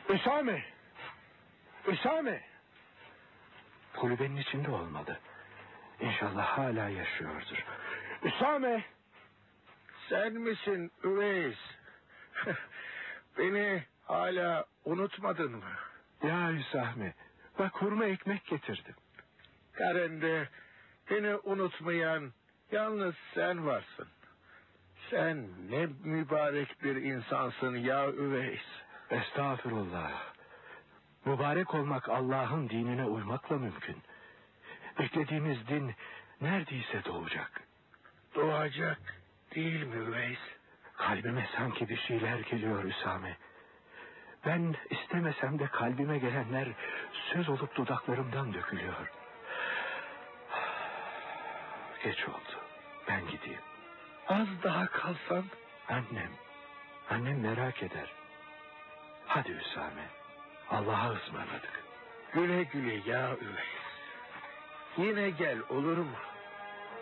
Üsame! Üsame! Kulübenin içinde olmalı. İnşallah hala yaşıyordur. Üsame! Sen misin Üveys? Beni hala unutmadın mı? Ya Üsame, bak hurma ekmek getirdim. Karende beni unutmayan yalnız sen varsın. Sen ne mübarek bir insansın ya Üveys. Estağfurullah. Mübarek olmak Allah'ın dinine uymakla mümkün. Beklediğimiz din neredeyse doğacak. Doğacak değil mi Üveys? Kalbime sanki bir şeyler geliyor Üsame. Ben istemesem de kalbime gelenler söz olup dudaklarımdan dökülüyor. Geç oldu. Ben gideyim. Az daha kalsan. Annem merak eder. Hadi Üsame. Allah'a ısmarladık. Güle güle ya Üveys. Yine gel olur mu?